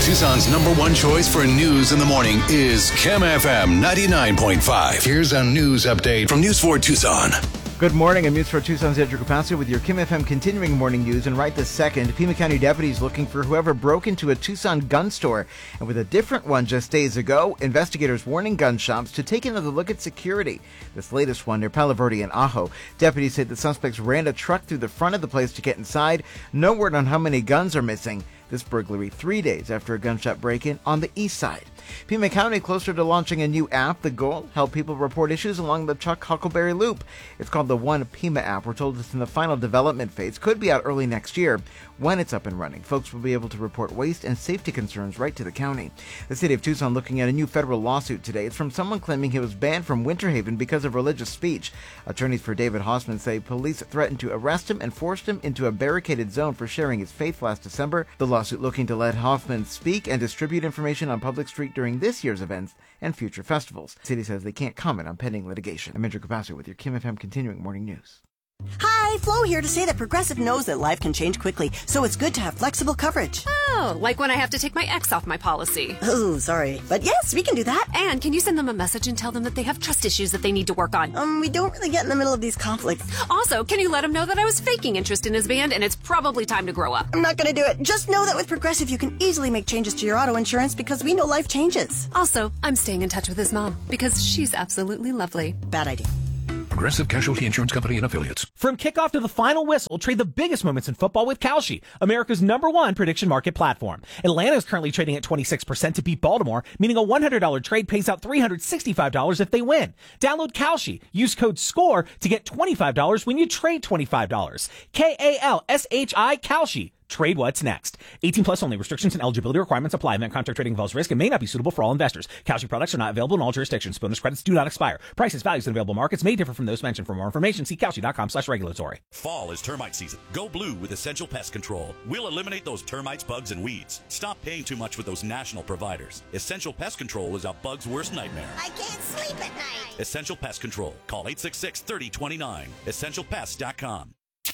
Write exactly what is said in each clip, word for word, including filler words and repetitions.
Tucson's number one choice for news in the morning is Kim F M ninety-nine point five. Here's a news update from News four Tucson. Good morning. I'm News four Tucson's Andrew Capaccio with your Kim F M continuing morning news. And right this second, Pima County deputies looking for whoever broke into a Tucson gun store. And with a different one just days ago, investigators warning gun shops to take another look at security. This latest one near Palo Verde and Ajo. Deputies say the suspects ran a truck through the front of the place to get inside. No word on how many guns are missing. This burglary three days after a gunshot break-in on the east side. Pima County closer to launching a new app. The goal, help people report issues along the Chuck Huckleberry Loop. It's called the One Pima app. We're told it's in the final development phase. Could be out early next year. When it's up and running, folks will be able to report waste and safety concerns right to the county. The city of Tucson looking at a new federal lawsuit today. It's from someone claiming he was banned from Winter Haven because of religious speech. Attorneys for David Hossman say police threatened to arrest him and forced him into a barricaded zone for sharing his faith last December. The lawsuit looking to let Hoffman speak and distribute information on public street during this year's events and future festivals. The city says they can't comment on pending litigation. I'm Andrew Capaccio with your Kim F M continuing morning news. Hi, Flo here to say that Progressive knows that life can change quickly, so it's good to have flexible coverage. Oh, like when I have to take my ex off my policy. Oh, sorry. But yes, we can do that. And can you send them a message and tell them that they have trust issues that they need to work on? Um, we don't really get in the middle of these conflicts. Also, can you let him know that I was faking interest in his band and it's probably time to grow up? I'm not gonna do it. Just know that with Progressive, you can easily make changes to your auto insurance because we know life changes. Also, I'm staying in touch with his mom because she's absolutely lovely. Bad idea. Progressive Casualty Insurance Company and Affiliates. From kickoff to the final whistle, trade the biggest moments in football with Kalshi, America's number one prediction market platform. Atlanta is currently trading at twenty-six percent to beat Baltimore, meaning a one hundred dollars trade pays out three hundred sixty-five dollars if they win. Download Kalshi. Use code SCORE to get twenty-five dollars when you trade twenty-five dollars. K A L S H I, Kalshi. Trade what's next. eighteen plus only. Restrictions and eligibility requirements apply. Event contract trading involves risk and may not be suitable for all investors. Kalshi products are not available in all jurisdictions. Bonus credits do not expire. Prices, values, and available markets may differ from those mentioned. For more information, see Kalshi.com slash regulatory. Fall is termite season. Go blue with Essential Pest Control. We'll eliminate those termites, bugs, and weeds. Stop paying too much with those national providers. Essential Pest Control is a bug's worst nightmare. I can't sleep at night. Essential Pest Control. Call eight six six, three oh two nine. essential pest dot com.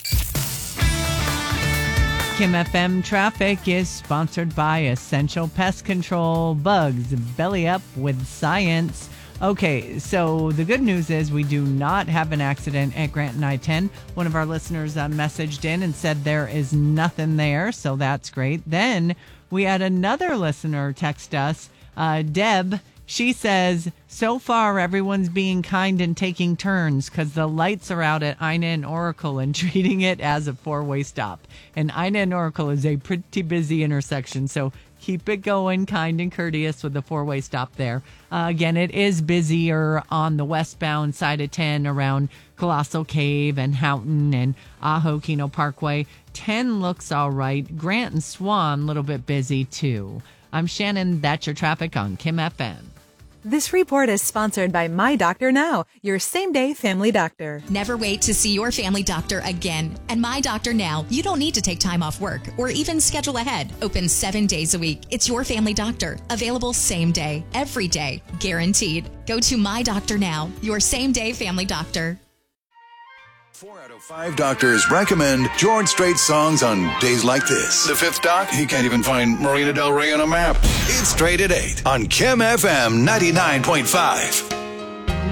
Kim F M Traffic is sponsored by Essential Pest Control. Bugs, belly up with science. Okay, so the good news is we do not have an accident at Grant and I ten. One of our listeners uh, messaged in and said there is nothing there, so that's great. Then we had another listener text us, uh, Deb. She says, so far everyone's being kind and taking turns because the lights are out at Ina and Oracle and treating it as a four-way stop. And Ina and Oracle is a pretty busy intersection, so keep it going, kind and courteous with the four-way stop there. Uh, again, it is busier on the westbound side of ten around Colossal Cave and Houghton and Ajo Kino Parkway. ten looks all right. Grant and Swan, a little bit busy too. I'm Shannon. That's your traffic on Kim F M. This report is sponsored by My Doctor Now, your same-day family doctor. Never wait to see your family doctor again. At My Doctor Now, you don't need to take time off work or even schedule ahead. Open seven days a week. It's your family doctor. Available same day, every day, guaranteed. Go to My Doctor Now, your same-day family doctor. Four out of five doctors recommend George Strait songs on days like this. The fifth doc, he can't even find Marina Del Rey on a map. It's Straight at eight on Kim F M ninety-nine point five.